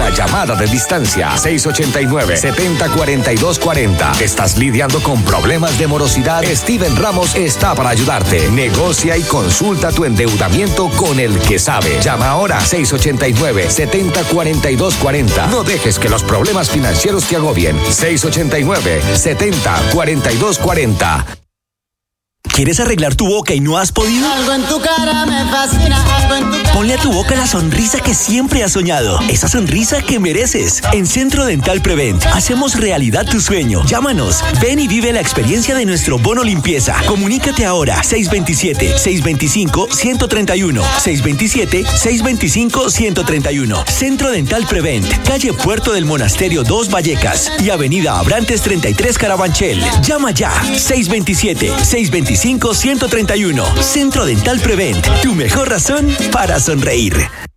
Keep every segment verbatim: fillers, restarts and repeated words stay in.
la llamada de distancia. seis ochenta y nueve, setenta, cuarenta y dos cuarenta. ¿Estás lidiando con problemas de morosidad? Steven Ramos está para ayudarte. Negocia y consulta tu endeudamiento con el que sabe. Llama ahora seis ochenta y nueve, setenta, cuarenta y dos cuarenta. No dejes que los problemas financieros te agobien. seis ochenta y nueve, setenta, cuarenta y dos cuarenta. ¿Quieres arreglar tu boca y no has podido? Algo en tu cara me fascina, algo en tu cara. Ponle a tu boca la sonrisa que siempre has soñado. Esa sonrisa que mereces. En Centro Dental Prevent hacemos realidad tu sueño. Llámanos. Ven y vive la experiencia de nuestro bono limpieza. Comunícate ahora. seis dos siete, seis dos cinco, uno tres uno. seis dos siete, seis dos cinco, uno tres uno. Centro Dental Prevent. Calle Puerto del Monasterio dos Vallecas y Avenida Abrantes treinta y tres Carabanchel. Llama ya. seis dos siete, seis dos cinco, uno tres uno. Centro Dental Prevent. Tu mejor razón para sonreír.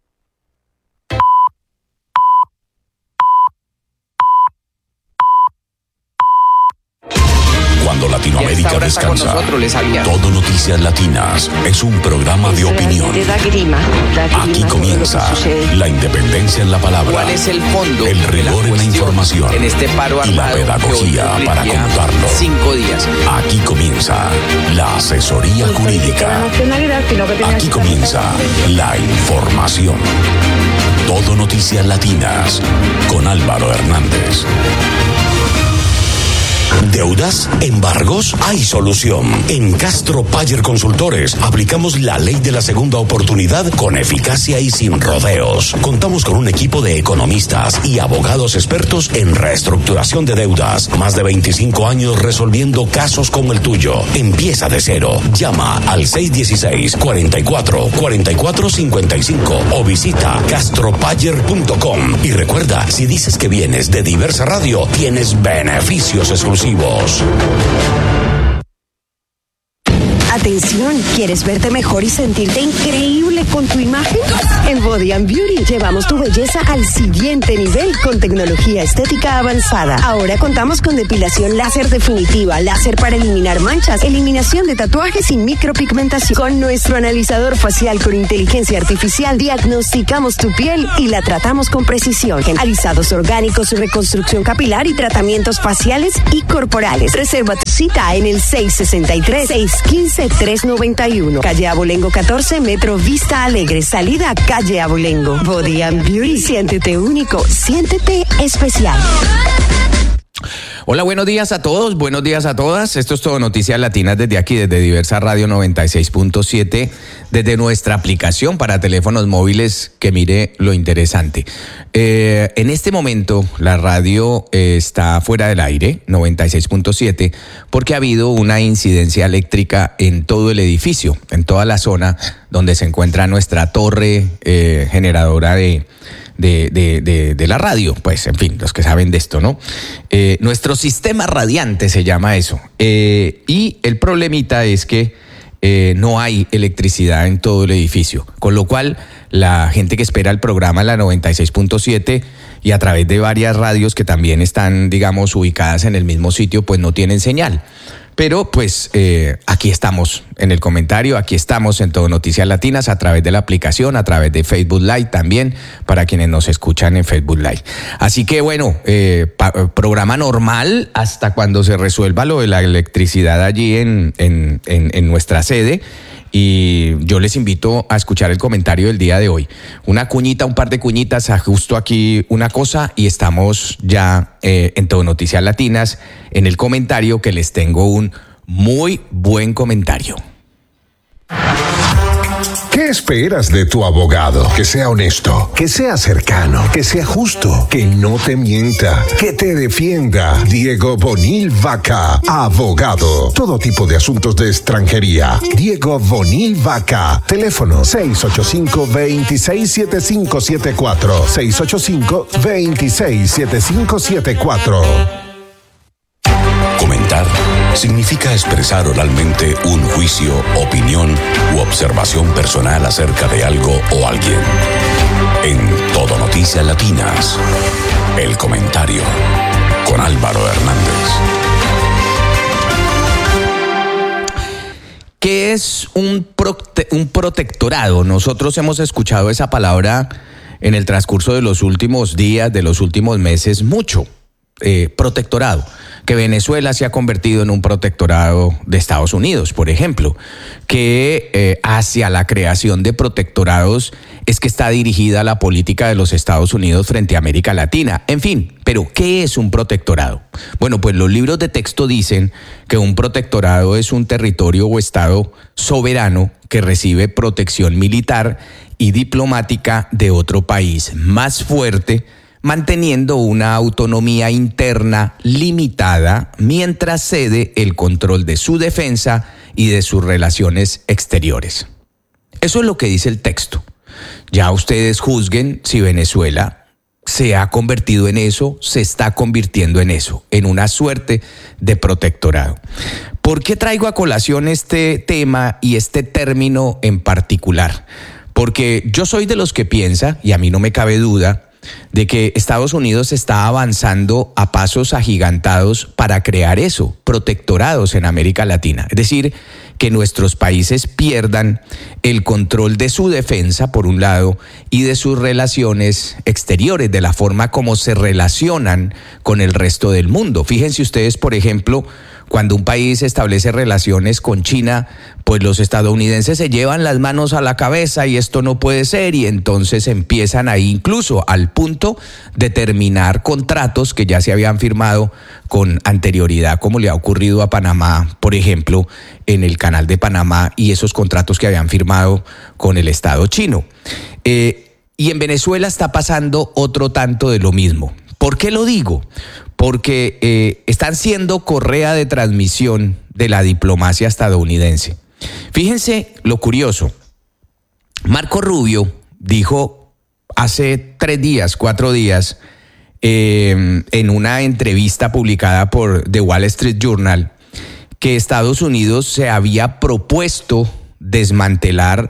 Cuando Latinoamérica descansa, Todo Noticias Latinas es un programa de opinión. Aquí comienza la independencia en la palabra, ¿cuál es el fondo, el rigor en la información en este paro y la armado pedagogía para contarlo? Cinco días. Aquí comienza la asesoría jurídica. Aquí comienza la información. Todo Noticias Latinas con Álvaro Hernández. ¿Deudas? ¿Embargos? Hay solución. En Castro Payer Consultores aplicamos la ley de la segunda oportunidad con eficacia y sin rodeos. Contamos con un equipo de economistas y abogados expertos en reestructuración de deudas. Más de veinticinco años resolviendo casos como el tuyo. Empieza de cero. Llama al seis uno seis, cuarenta y cuatro, cuarenta y cuatro cincuenta y cinco o visita castropayer punto com. Y recuerda, si dices que vienes de Diversa Radio, tienes beneficios exclusivos. Atención, ¿quieres verte mejor y sentirte increíble con tu imagen? En Body and Beauty llevamos tu belleza al siguiente nivel con tecnología estética avanzada. Ahora contamos con depilación láser definitiva, láser para eliminar manchas, eliminación de tatuajes y micropigmentación. Con nuestro analizador facial con inteligencia artificial diagnosticamos tu piel y la tratamos con precisión. Alisados orgánicos, reconstrucción capilar y tratamientos faciales y corporales. Reserva tu cita en el seis sesenta y tres, seiscientos quince, trescientos noventa y uno. Calle Abolengo catorce, Metro Vista Alegre. Salida Calle Abolengo. Body and Beauty. Siéntete único. Siéntete especial. Hola, buenos días a todos, buenos días a todas. Esto es Todo Noticias Latinas desde aquí, desde Diversa Radio noventa y seis punto siete, desde nuestra aplicación para teléfonos móviles, que mire lo interesante. Eh, en este momento la radio eh, está fuera del aire, noventa y seis punto siete, porque ha habido una incidencia eléctrica en todo el edificio, en toda la zona donde se encuentra nuestra torre eh, generadora de... De, de, de, de la radio, pues en fin, los que saben de esto, ¿no? Eh, nuestro sistema radiante se llama eso. Eh, y el problemita es que eh, no hay electricidad en todo el edificio, con lo cual la gente que espera el programa, la noventa y seis punto siete, y a través de varias radios que también están, digamos, ubicadas en el mismo sitio, pues no tienen señal. Pero pues eh, aquí estamos en el comentario, aquí estamos en Todo Noticias Latinas a través de la aplicación, a través de Facebook Live también, para quienes nos escuchan en Facebook Live. Así que bueno, eh, pa- programa normal hasta cuando se resuelva lo de la electricidad allí en, en, en, en nuestra sede. Y yo les invito a escuchar el comentario del día de hoy. Una cuñita, un par de cuñitas, ajusto aquí una cosa y estamos ya eh, en Todo Noticias Latinas en el comentario, que les tengo un muy buen comentario. ¿Qué esperas de tu abogado? Que sea honesto, que sea cercano, que sea justo, que no te mienta, que te defienda. Diego Bonil Vaca, abogado. Todo tipo de asuntos de extranjería. Diego Bonil Vaca. Teléfono seis ocho cinco, dos seis siete cinco siete cuatro. seis ocho cinco, dos seis siete cinco siete cuatro. Comentar significa expresar oralmente un juicio, opinión u observación personal acerca de algo o alguien. En Todo Noticias Latinas, el comentario con Álvaro Hernández. ¿Qué es un, prote- un protectorado? Nosotros hemos escuchado esa palabra en el transcurso de los últimos días, de los últimos meses, mucho. Eh, protectorado, que Venezuela se ha convertido en un protectorado de Estados Unidos, por ejemplo, que eh, hacia la creación de protectorados es que está dirigida la política de los Estados Unidos frente a América Latina. En fin, pero ¿qué es un protectorado? Bueno, pues los libros de texto dicen que un protectorado es un territorio o estado soberano que recibe protección militar y diplomática de otro país más fuerte, manteniendo una autonomía interna limitada mientras cede el control de su defensa y de sus relaciones exteriores. Eso es lo que dice el texto. Ya ustedes juzguen si Venezuela se ha convertido en eso, se está convirtiendo en eso, en una suerte de protectorado. ¿Por qué traigo a colación este tema y este término en particular? Porque yo soy de los que piensa, y a mí no me cabe duda, de que Estados Unidos está avanzando a pasos agigantados para crear eso, protectorados en América Latina. Es decir, que nuestros países pierdan el control de su defensa, por un lado, y de sus relaciones exteriores, de la forma como se relacionan con el resto del mundo. Fíjense ustedes, por ejemplo, cuando un país establece relaciones con China, pues los estadounidenses se llevan las manos a la cabeza y esto no puede ser, y entonces empiezan ahí incluso al punto de terminar contratos que ya se habían firmado con anterioridad, como le ha ocurrido a Panamá, por ejemplo, en el Canal de Panamá, y esos contratos que habían firmado con el Estado chino. Eh, y en Venezuela está pasando otro tanto de lo mismo. ¿Por qué lo digo? Porque eh, están siendo correa de transmisión de la diplomacia estadounidense. Fíjense lo curioso. Marco Rubio dijo hace tres días, cuatro días, eh, en una entrevista publicada por The Wall Street Journal, que Estados Unidos se había propuesto desmantelar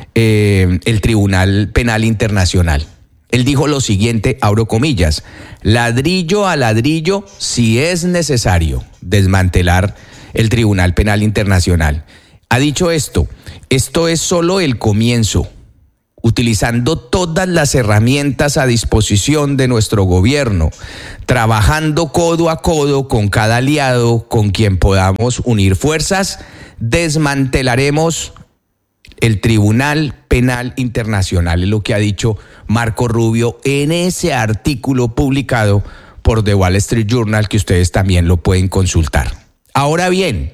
eh, el Tribunal Penal Internacional. Él dijo lo siguiente, abro comillas, ladrillo a ladrillo, si es necesario, desmantelar el Tribunal Penal Internacional. Ha dicho esto, esto es solo el comienzo. Utilizando todas las herramientas a disposición de nuestro gobierno, trabajando codo a codo con cada aliado con quien podamos unir fuerzas, desmantelaremos el Tribunal Penal Internacional, es lo que ha dicho Marco Rubio en ese artículo publicado por The Wall Street Journal, que ustedes también lo pueden consultar. Ahora bien,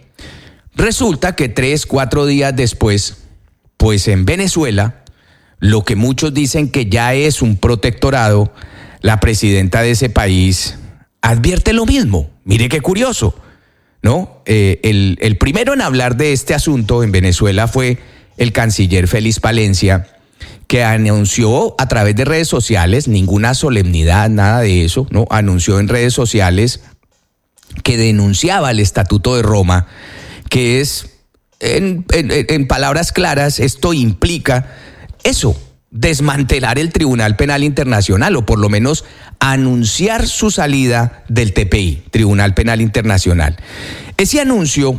resulta que tres, cuatro días después, pues en Venezuela, lo que muchos dicen que ya es un protectorado, la presidenta de ese país advierte lo mismo. Mire qué curioso, ¿no? Eh, el, el primero en hablar de este asunto en Venezuela fue el canciller Félix Palencia, que anunció a través de redes sociales, ninguna solemnidad, nada de eso, ¿no? Anunció en redes sociales que denunciaba el Estatuto de Roma, que es, en, en, en palabras claras, esto implica eso, desmantelar el Tribunal Penal Internacional, o por lo menos anunciar su salida del T P I, Tribunal Penal Internacional. Ese anuncio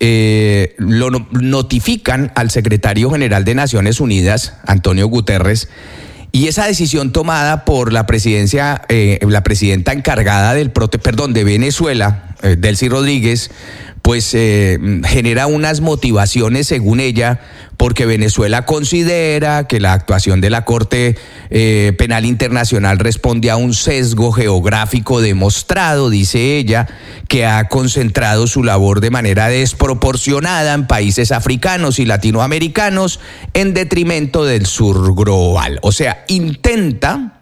eh, lo notifican al secretario general de Naciones Unidas, Antonio Guterres, y esa decisión tomada por la presidencia, eh, la presidenta encargada del prote- perdón, de Venezuela, eh, Delcy Rodríguez, pues eh, genera unas motivaciones, según ella, porque Venezuela considera que la actuación de la Corte eh, Penal Internacional responde a un sesgo geográfico demostrado, dice ella, que ha concentrado su labor de manera desproporcionada en países africanos y latinoamericanos en detrimento del sur global. O sea, intenta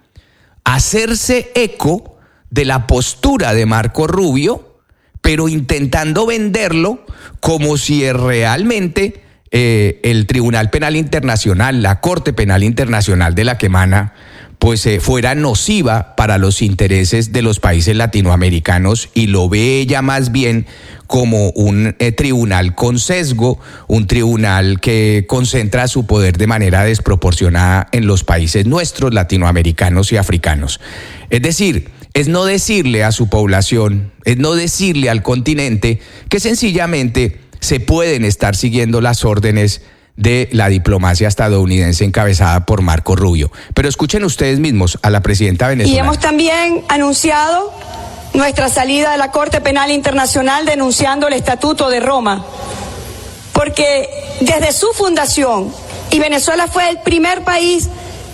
hacerse eco de la postura de Marco Rubio, pero intentando venderlo como si realmente eh, el Tribunal Penal Internacional, la Corte Penal Internacional de la que emana, pues eh, fuera nociva para los intereses de los países latinoamericanos, y lo ve ella más bien como un eh, tribunal con sesgo, un tribunal que concentra su poder de manera desproporcionada en los países nuestros, latinoamericanos y africanos. Es decir, es no decirle a su población, es no decirle al continente que sencillamente se pueden estar siguiendo las órdenes de la diplomacia estadounidense encabezada por Marco Rubio. Pero escuchen ustedes mismos a la presidenta venezolana. Y hemos también anunciado nuestra salida de la Corte Penal Internacional denunciando el Estatuto de Roma, porque desde su fundación, y Venezuela fue el primer país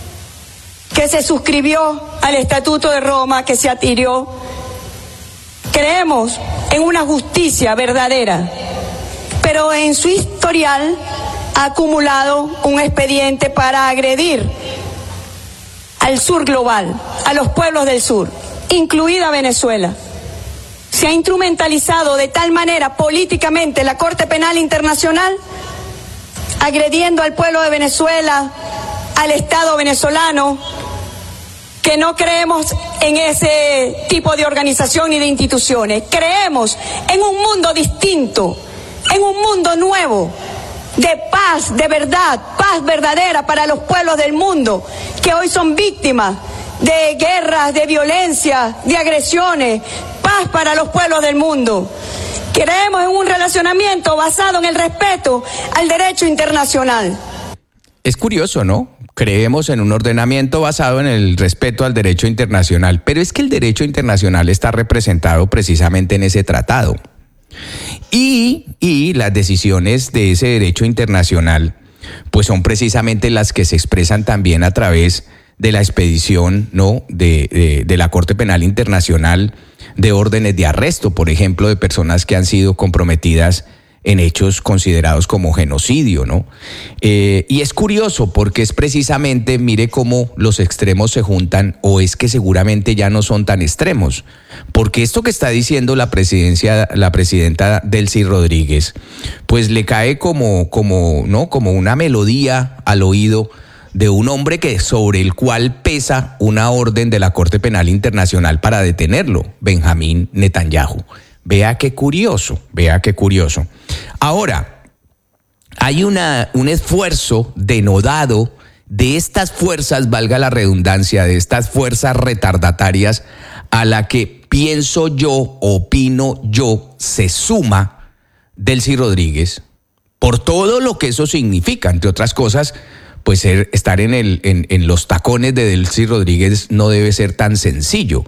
que se suscribió al Estatuto de Roma, que se adhirió, creemos en una justicia verdadera, pero en su historial ha acumulado un expediente para agredir al sur global, a los pueblos del sur, incluida Venezuela. Se ha instrumentalizado de tal manera políticamente la Corte Penal Internacional, agrediendo al pueblo de Venezuela, al Estado venezolano, que no creemos en ese tipo de organización ni de instituciones. Creemos en un mundo distinto, en un mundo nuevo, de paz, de verdad, paz verdadera para los pueblos del mundo, que hoy son víctimas de guerras, de violencia, de agresiones. Paz para los pueblos del mundo. Creemos en un relacionamiento basado en el respeto al derecho internacional. Es curioso, ¿no? Creemos en un ordenamiento basado en el respeto al derecho internacional, pero es que el derecho internacional está representado precisamente en ese tratado. Y, y las decisiones de ese derecho internacional, pues son precisamente las que se expresan también a través de la expedición, ¿no?, de, de, de la Corte Penal Internacional, de órdenes de arresto, por ejemplo, de personas que han sido comprometidas en hechos considerados como genocidio, ¿no? Eh, y es curioso porque es precisamente, mire cómo los extremos se juntan, o es que seguramente ya no son tan extremos, porque esto que está diciendo la presidencia, la presidenta Delcy Rodríguez, pues le cae como, como, ¿no?, como una melodía al oído de un hombre que sobre el cual pesa una orden de la Corte Penal Internacional para detenerlo, Benjamín Netanyahu. Vea qué curioso, vea qué curioso. Ahora, hay una, un esfuerzo denodado de estas fuerzas, valga la redundancia, de estas fuerzas retardatarias a la que pienso yo, opino yo, se suma Delcy Rodríguez, por todo lo que eso significa, entre otras cosas. Pues ser, estar en, el, en, en los tacones de Delcy Rodríguez no debe ser tan sencillo,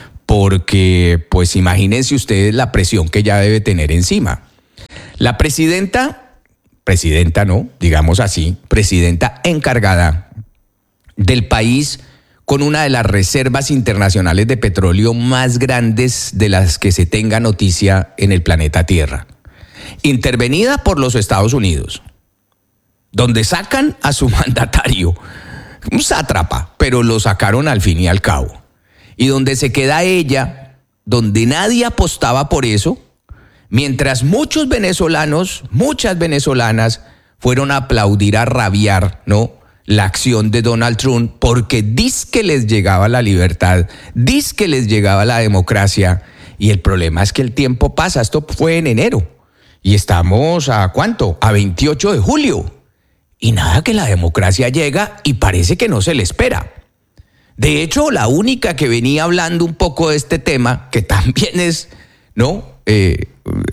porque pues imagínense ustedes la presión que ya debe tener encima. La presidenta, presidenta no, digamos así, presidenta encargada del país con una de las reservas internacionales de petróleo más grandes de las que se tenga noticia en el planeta Tierra, intervenida por los Estados Unidos, donde sacan a su mandatario, un sátrapa, pero lo sacaron al fin y al cabo. Y donde se queda ella, donde nadie apostaba por eso, mientras muchos venezolanos, muchas venezolanas, fueron a aplaudir, a rabiar, ¿no?, la acción de Donald Trump, porque dizque les llegaba la libertad, dizque les llegaba la democracia, y el problema es que el tiempo pasa. Esto fue en enero, y estamos a ¿cuánto? A veintiocho de julio. Y nada, que la democracia llega y parece que no se le espera. De hecho, la única que venía hablando un poco de este tema, que también es, ¿no?, eh,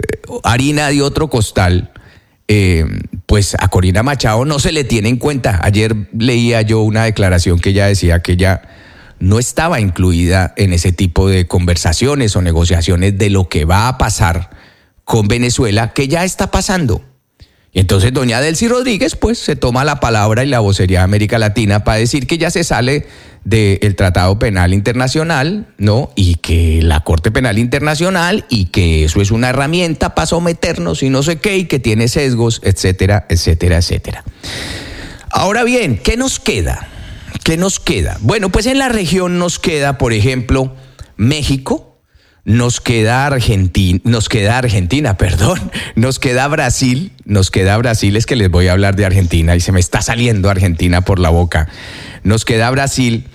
harina de otro costal, eh, pues a Corina Machado no se le tiene en cuenta. Ayer leía yo una declaración que ella decía que ella no estaba incluida en ese tipo de conversaciones o negociaciones de lo que va a pasar con Venezuela, que ya está pasando. Y entonces doña Delcy Rodríguez pues se toma la palabra y la vocería de América Latina para decir que ya se sale del Tratado Penal Internacional, ¿no?, y que la Corte Penal Internacional, y que eso es una herramienta para someternos y no sé qué, y que tiene sesgos, etcétera, etcétera, etcétera. Ahora bien, ¿qué nos queda? ¿Qué nos queda? Bueno, pues en la región nos queda, por ejemplo, México. Nos queda Argentina, nos queda Argentina, perdón, nos queda Brasil, nos queda Brasil, es que les voy a hablar de Argentina y se me está saliendo Argentina por la boca. Nos queda Brasil,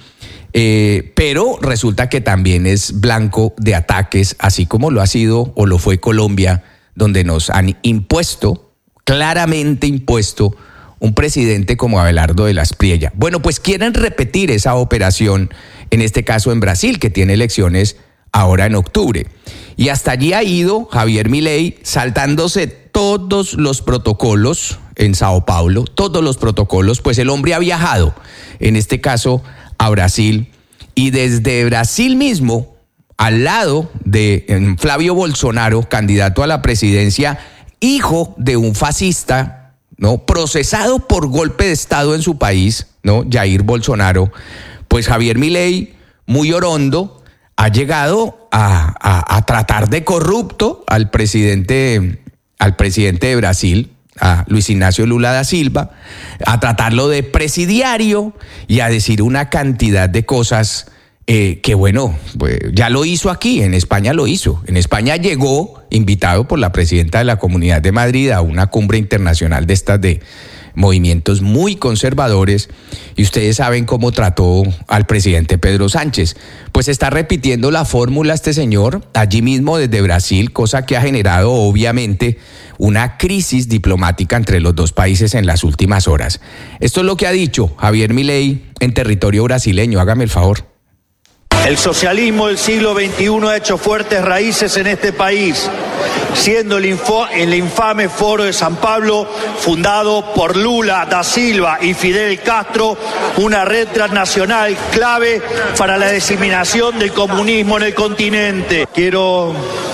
eh, pero resulta que también es blanco de ataques, así como lo ha sido o lo fue Colombia, donde nos han impuesto, claramente impuesto, un presidente como Abelardo de la Espriella. Bueno, pues quieren repetir esa operación, en este caso en Brasil, que tiene elecciones ahora en octubre. Y hasta allí ha ido Javier Milei saltándose todos los protocolos, en Sao Paulo, todos los protocolos, pues el hombre ha viajado, en este caso a Brasil, y desde Brasil mismo, al lado de Flavio Bolsonaro, candidato a la presidencia, hijo de un fascista, ¿no?, procesado por golpe de Estado en su país, ¿no?, Jair Bolsonaro, pues Javier Milei, muy orondo, ha llegado a, a, a tratar de corrupto al presidente, al presidente de Brasil, a Luis Ignacio Lula da Silva, a tratarlo de presidiario y a decir una cantidad de cosas eh, que, bueno, pues ya lo hizo aquí, en España lo hizo. En España llegó, invitado por la presidenta de la Comunidad de Madrid, a una cumbre internacional de estas de movimientos muy conservadores, y ustedes saben cómo trató al presidente Pedro Sánchez. Pues está repitiendo la fórmula este señor allí mismo desde Brasil, cosa que ha generado obviamente una crisis diplomática entre los dos países en las últimas horas. Esto es lo que ha dicho Javier Milei en territorio brasileño. Hágame el favor. El socialismo del siglo veintiuno ha hecho fuertes raíces en este país, siendo el, info, el infame Foro de San Pablo, fundado por Lula da Silva y Fidel Castro, una red transnacional clave para la diseminación del comunismo en el continente. Quiero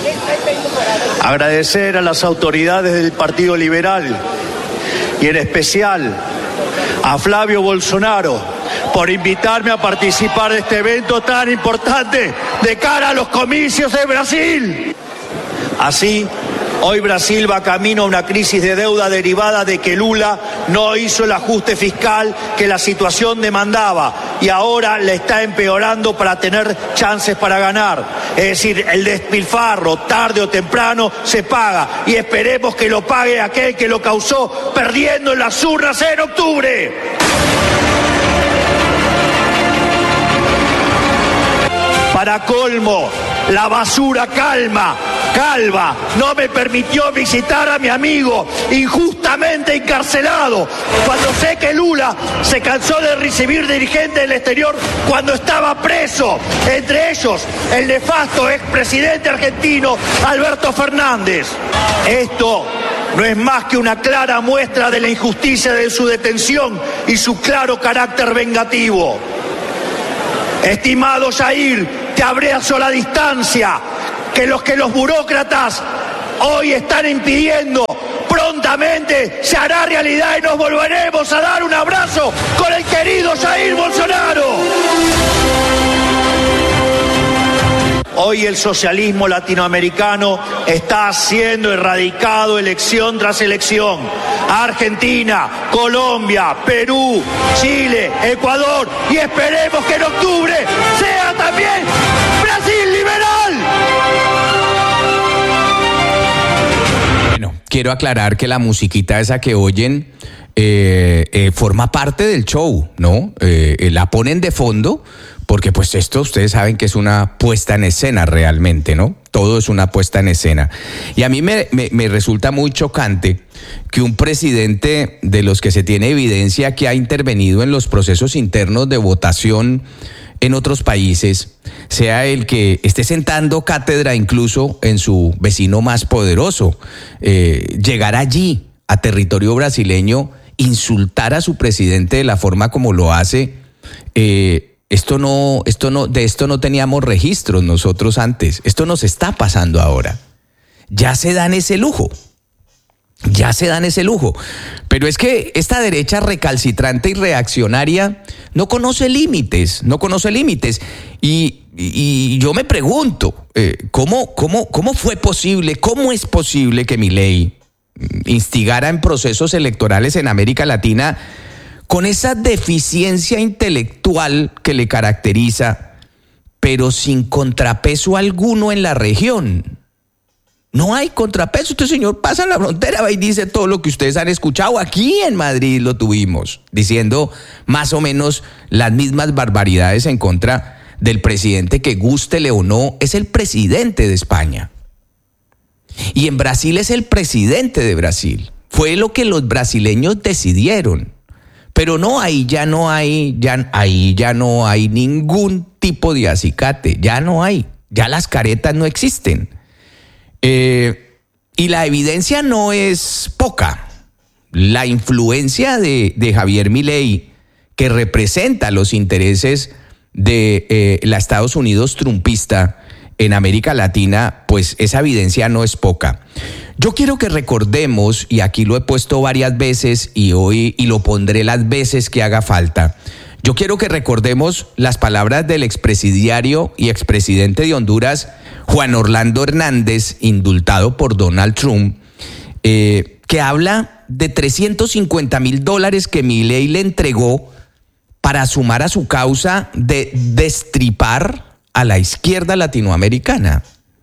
agradecer a las autoridades del Partido Liberal y en especial a Flavio Bolsonaro por invitarme a participar de este evento tan importante de cara a los comicios de Brasil. Así, hoy Brasil va camino a una crisis de deuda derivada de que Lula no hizo el ajuste fiscal que la situación demandaba y ahora le está empeorando para tener chances para ganar. Es decir, el despilfarro tarde o temprano se paga y esperemos que lo pague aquel que lo causó perdiendo en las urnas en octubre. Para colmo, la basura calma, calva, no me permitió visitar a mi amigo injustamente encarcelado, cuando sé que Lula se cansó de recibir dirigentes del exterior cuando estaba preso, entre ellos el nefasto expresidente argentino Alberto Fernández. Esto no es más que una clara muestra de la injusticia de su detención y su claro carácter vengativo. Estimado Jair, te abrazo a la distancia, que los que los burócratas hoy están impidiendo, prontamente se hará realidad y nos volveremos a dar un abrazo con el querido Jair Bolsonaro. Hoy el socialismo latinoamericano está siendo erradicado elección tras elección. Argentina, Colombia, Perú, Chile, Ecuador y esperemos que en octubre sea también Brasil liberal. Bueno, quiero aclarar que la musiquita esa que oyen eh, eh, forma parte del show, ¿no? Eh, eh, la ponen de fondo porque pues esto ustedes saben que es una puesta en escena realmente, ¿no? Todo es una puesta en escena. Y a mí me, me, me resulta muy chocante que un presidente de los que se tiene evidencia que ha intervenido en los procesos internos de votación en otros países sea el que esté sentando cátedra incluso en su vecino más poderoso. Eh, llegar allí a territorio brasileño, insultar a su presidente de la forma como lo hace, eh, Esto no, esto no, de esto no teníamos registros nosotros antes. Esto nos está pasando ahora. Ya se dan ese lujo. Ya se dan ese lujo. Pero es que esta derecha recalcitrante y reaccionaria no conoce límites, no conoce límites. Y, y, y yo me pregunto, eh, ¿cómo, cómo, ¿cómo fue posible, cómo es posible que Milei instigara en procesos electorales en América Latina con esa deficiencia intelectual que le caracteriza, pero sin contrapeso alguno en la región? No hay contrapeso. Este señor pasa en la frontera, va y dice todo lo que ustedes han escuchado. Aquí en Madrid lo tuvimos, diciendo más o menos las mismas barbaridades en contra del presidente que, gústele o no, es el presidente de España. Y en Brasil es el presidente de Brasil. Fue lo que los brasileños decidieron. Pero no, ahí ya no hay, ya, ahí ya no hay ningún tipo de acicate, ya no hay, ya las caretas no existen. Eh, y la evidencia no es poca, la influencia de, de Javier Milei, que representa los intereses de eh, la Estados Unidos trumpista en América Latina, pues esa evidencia no es poca. Yo quiero que recordemos, y aquí lo he puesto varias veces y hoy y lo pondré las veces que haga falta, yo quiero que recordemos las palabras del expresidiario y expresidente de Honduras, Juan Orlando Hernández, indultado por Donald Trump, eh, que habla de trescientos cincuenta mil dólares que Milei le entregó para sumar a su causa de destripar a la izquierda latinoamericana.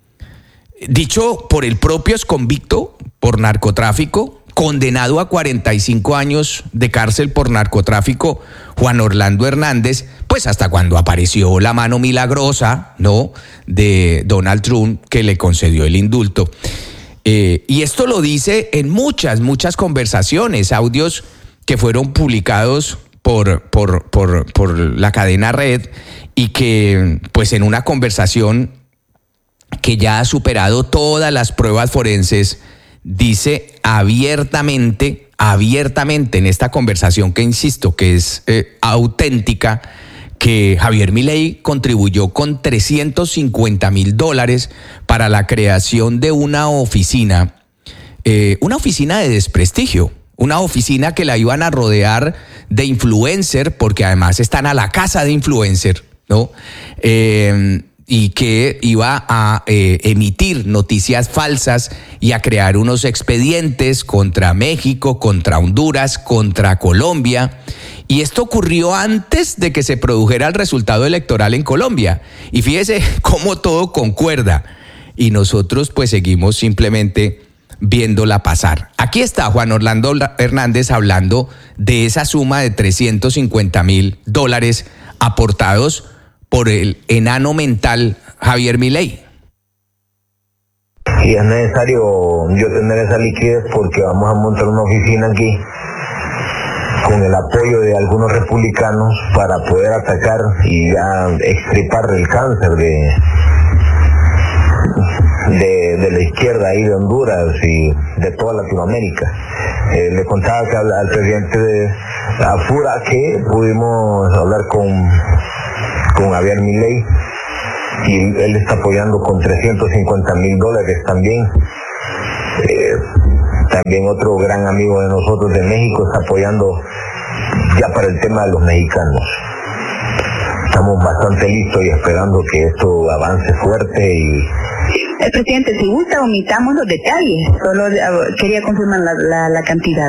Dicho por el propio exconvicto por narcotráfico, condenado a cuarenta y cinco años de cárcel por narcotráfico, Juan Orlando Hernández, pues hasta cuando apareció la mano milagrosa, ¿no?, de Donald Trump, que le concedió el indulto. Eh, y esto lo dice en muchas, muchas conversaciones, audios que fueron publicados por, por, por, por la cadena Red, y que pues en una conversación que ya ha superado todas las pruebas forenses, dice abiertamente, abiertamente en esta conversación que insisto que es eh, auténtica, que Javier Milei contribuyó con trescientos cincuenta mil dólares para la creación de una oficina, eh, una oficina de desprestigio, una oficina que la iban a rodear de influencer, porque además están a la casa de influencer, ¿no? Eh, y que iba a eh, emitir noticias falsas y a crear unos expedientes contra México, contra Honduras, contra Colombia. Y esto ocurrió antes de que se produjera el resultado electoral en Colombia. Y fíjese cómo todo concuerda. Y nosotros pues seguimos simplemente viéndola pasar. Aquí está Juan Orlando Hernández hablando de esa suma de trescientos cincuenta mil dólares aportados por el enano mental Javier Milei. Y es necesario yo tener esa liquidez porque vamos a montar una oficina aquí con el apoyo de algunos republicanos para poder atacar y ya extirpar el cáncer de, de, de la izquierda ahí de Honduras y de toda Latinoamérica. Eh, le contaba que al, al presidente de Afura que pudimos hablar con con Javier Milei y él está apoyando con trescientos cincuenta mil dólares también. Eh, también otro gran amigo de nosotros de México está apoyando ya para el tema de los mexicanos. Estamos bastante listos y esperando que esto avance fuerte y... El presidente, si gusta, omitamos los detalles, solo quería confirmar la, la, la cantidad.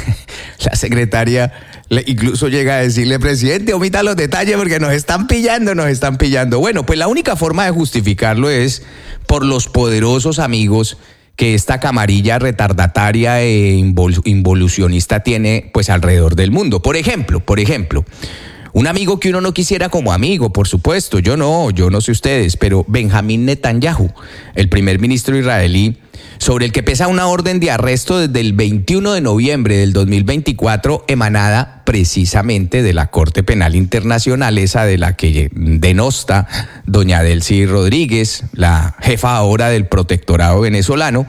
La secretaria le, incluso llega a decirle, presidente, omita los detalles porque nos están pillando, nos están pillando. Bueno, pues la única forma de justificarlo es por los poderosos amigos que esta camarilla retardataria e invol, involucionista tiene pues alrededor del mundo. Por ejemplo, por ejemplo, un amigo que uno no quisiera como amigo, por supuesto, yo no, yo no sé ustedes, pero Benjamín Netanyahu, el primer ministro israelí, sobre el que pesa una orden de arresto desde el veintiuno de noviembre del dos mil veinticuatro, emanada precisamente de la Corte Penal Internacional, esa de la que denosta doña Delcy Rodríguez, la jefa ahora del protectorado venezolano,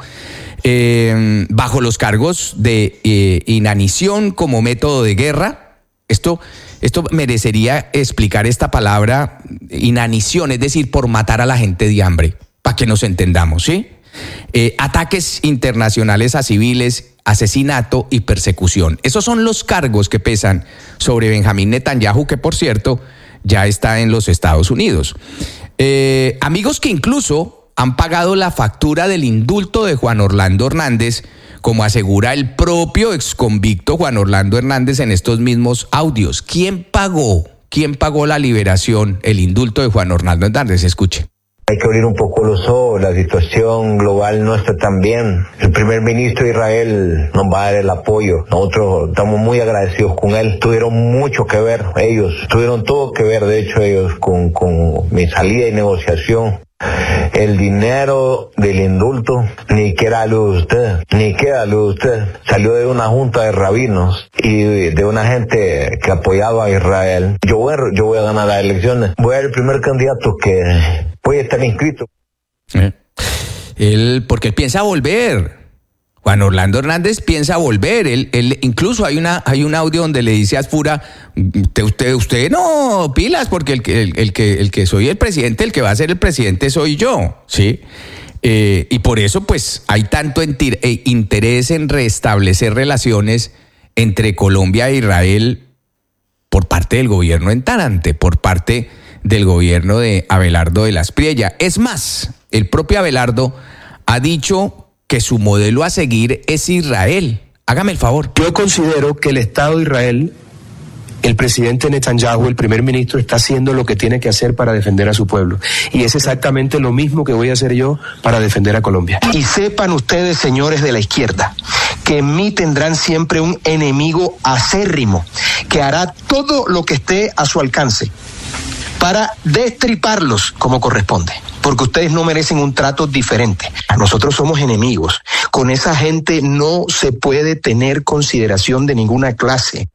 eh, bajo los cargos de eh, inanición como método de guerra. Esto, esto merecería explicar esta palabra, inanición, es decir, por matar a la gente de hambre, para que nos entendamos, ¿sí? Eh, ataques internacionales a civiles, asesinato y persecución. Esos son los cargos que pesan sobre Benjamín Netanyahu, que por cierto ya está en los Estados Unidos. Eh, amigos que incluso han pagado la factura del indulto de Juan Orlando Hernández, como asegura el propio exconvicto Juan Orlando Hernández en estos mismos audios. ¿Quién pagó? ¿Quién pagó la liberación, el indulto de Juan Orlando Hernández? Escuche. Hay que abrir un poco los ojos, la situación global no está tan bien. El primer ministro de Israel nos va a dar el apoyo. Nosotros estamos muy agradecidos con él. Tuvieron mucho que ver ellos, tuvieron todo que ver, de hecho, ellos con, con mi salida y negociación. El dinero del indulto ni queda luz de usted, ni queda luz de usted. Salió de una junta de rabinos y de una gente que apoyaba a Israel. Yo voy a, yo voy a ganar las elecciones. Voy a ser el primer candidato que voy a estar inscrito. Eh, él, porque él piensa volver. Juan Orlando Hernández piensa volver. Él, él incluso hay una hay un audio donde le dice a Asfura, usted, usted, usted no, pilas, porque el, el, el, que, el que soy el presidente, el que va a ser el presidente soy yo, ¿sí? Eh, y por eso, pues, hay tanto entir, eh, interés en restablecer relaciones entre Colombia e Israel por parte del gobierno entrante, por parte del gobierno de Abelardo de la Espriella. Es más, el propio Abelardo ha dicho que su modelo a seguir es Israel. Hágame el favor. Yo considero que el Estado de Israel, el presidente Netanyahu, el primer ministro, está haciendo lo que tiene que hacer para defender a su pueblo. Y es exactamente lo mismo que voy a hacer yo para defender a Colombia. Y sepan ustedes, señores de la izquierda, que en mí tendrán siempre un enemigo acérrimo que hará todo lo que esté a su alcance para destriparlos como corresponde, porque ustedes no merecen un trato diferente. Nosotros somos enemigos. Con esa gente no se puede tener consideración de ninguna clase.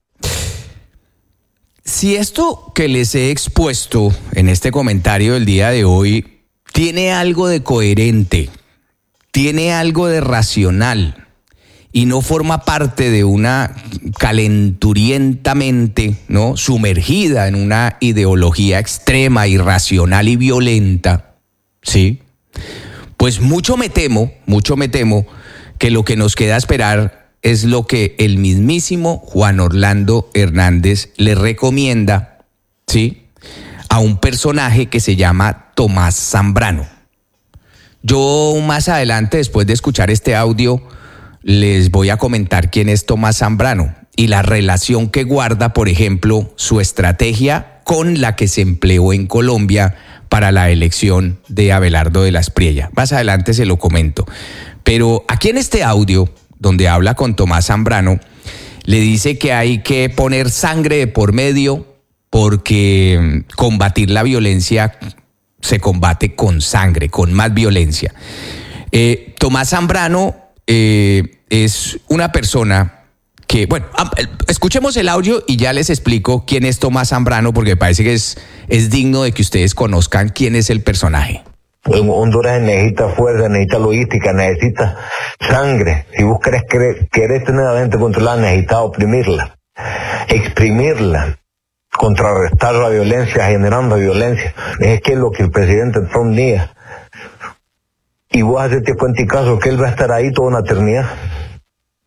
Si esto que les he expuesto en este comentario del día de hoy tiene algo de coherente, tiene algo de racional y no forma parte de una calenturienta mente, ¿no?, sumergida en una ideología extrema, irracional y violenta, ¿sí? Pues mucho me temo, mucho me temo que lo que nos queda esperar es lo que el mismísimo Juan Orlando Hernández le recomienda, ¿sí?, a un personaje que se llama Tomás Zambrano. Yo más adelante, después de escuchar este audio, les voy a comentar quién es Tomás Zambrano y la relación que guarda, por ejemplo, su estrategia con la que se empleó en Colombia para la elección de Abelardo de la Espriella. Más adelante se lo comento. Pero aquí en este audio, donde habla con Tomás Zambrano, le dice que hay que poner sangre de por medio porque combatir la violencia se combate con sangre, con más violencia. Eh, Tomás Zambrano eh, es una persona que, bueno, escuchemos el audio y ya les explico quién es Tomás Zambrano, porque me parece que es, es digno de que ustedes conozcan quién es el personaje. Honduras necesita fuerza, necesita logística, necesita sangre. Si vos querés, querés, querés tener a la gente controlada, necesitas oprimirla, exprimirla, contrarrestar la violencia, generando violencia. Es que es lo que el presidente Trump niega. Y vos hacete cuenta y caso que él va a estar ahí toda una eternidad.